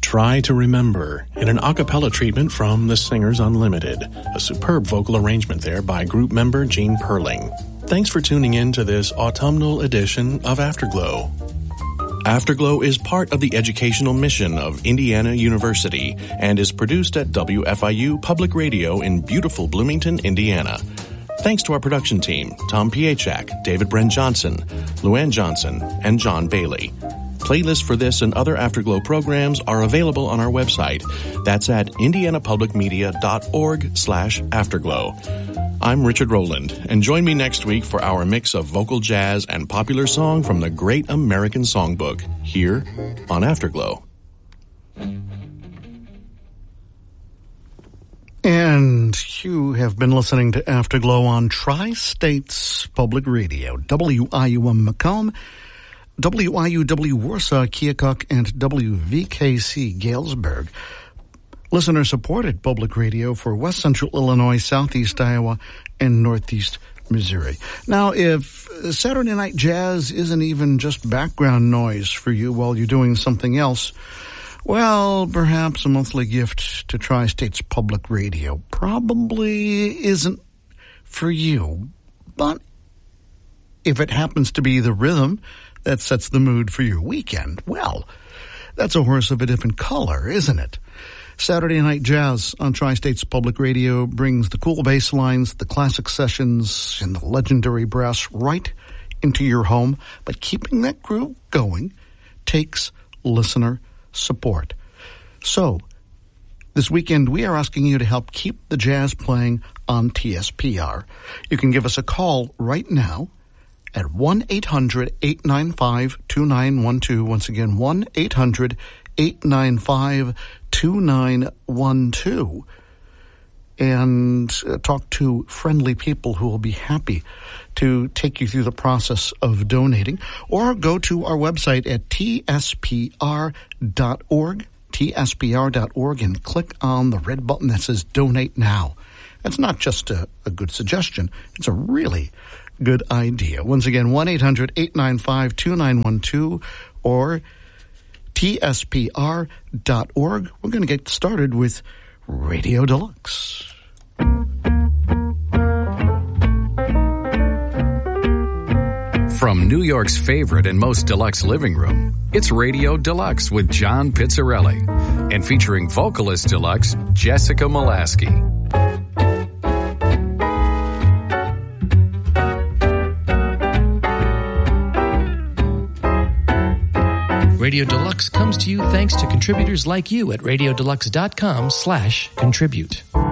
Try to Remember in an a cappella treatment from The Singers Unlimited, a superb vocal arrangement there by group member Gene Perling. Thanks for tuning in to this autumnal edition of Afterglow. Afterglow is part of the educational mission of Indiana University and is produced at WFIU Public Radio in beautiful Bloomington, Indiana. Thanks to our production team, Tom Piechak, David Bren Johnson, Luann Johnson, and John Bailey. Playlists for this and other Afterglow programs are available on our website. That's at indianapublicmedia.org/afterglow. I'm Richard Rowland, and join me next week for our mix of vocal jazz and popular song from the Great American Songbook, here on Afterglow. And you have been listening to Afterglow on Tri-States Public Radio, WIUM Macomb, WIUW Warsaw, Keokuk, and WVKC Galesburg. Listener-supported public radio for West Central Illinois, Southeast Iowa, and Northeast Missouri. Now, if Saturday Night Jazz isn't even just background noise for you while you're doing something else, well, perhaps a monthly gift to Tri-States Public Radio probably isn't for you. But if it happens to be the rhythm that sets the mood for your weekend, well, that's a horse of a different color, isn't it? Saturday Night Jazz on Tri-States Public Radio brings the cool bass lines, the classic sessions, and the legendary brass right into your home. But keeping that groove going takes listener support. So, this weekend we are asking you to help keep the jazz playing on TSPR. You can give us a call right now at 1-800-895-2912. Once again, 1-800-895-2912. And talk to friendly people who will be happy to take you through the process of donating. Or go to our website at tspr.org, tspr.org, and click on the red button that says Donate Now. That's not just a good suggestion. It's a really good idea. Once again, 1-800-895-2912 or tspr.org. We're going to get started with Radio Deluxe. From New York's favorite and most deluxe living room, it's Radio Deluxe with John Pizzarelli and featuring vocalist deluxe Jessica Molaski. Radio Deluxe comes to you thanks to contributors like you at radiodeluxe.com/contribute.